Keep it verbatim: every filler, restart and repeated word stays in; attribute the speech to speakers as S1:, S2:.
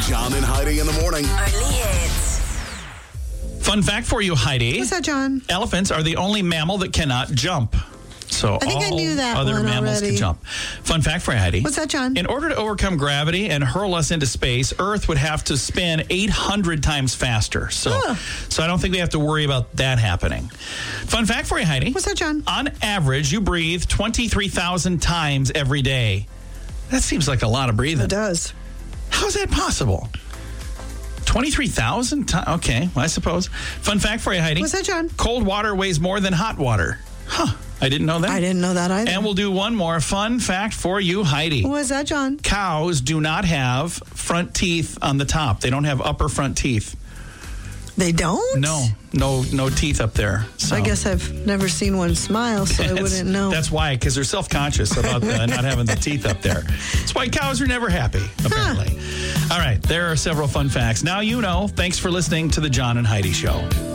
S1: John and Heidi in the morning.
S2: Only hits.
S3: Fun fact for you, Heidi.
S4: What's that, John?
S3: Elephants are the only mammal that cannot jump. So
S4: I think I
S3: all
S4: knew that
S3: other
S4: one
S3: mammals
S4: already.
S3: can jump. Fun fact for you, Heidi.
S4: What's that, John?
S3: In order to overcome gravity and hurl us into space, Earth would have to spin eight hundred times faster. So,
S4: Huh.
S3: so I don't think we have to worry about that happening. Fun fact for you, Heidi.
S4: What's that, John?
S3: On average, you breathe twenty-three thousand times every day. That seems like a lot of breathing.
S4: It does.
S3: How is that possible? twenty-three thousand times? Okay, well, I suppose. Fun fact for you, Heidi.
S4: What's that, John?
S3: Cold water weighs more than hot water. Huh. I didn't know that.
S4: I didn't know that either.
S3: And we'll do one more fun fact for you, Heidi.
S4: What's that, John?
S3: Cows do not have front teeth on the top. They don't have upper front teeth.
S4: They don't?
S3: No, no, no teeth up there. So.
S4: I guess I've never seen one smile, so I
S3: That's-
S4: wouldn't know.
S3: That's why, because they're self-conscious about the, not having the teeth up there. That's why cows are never happy, apparently. All right, there are several fun facts. Now you know. Thanks for listening to the John and Heidi Show.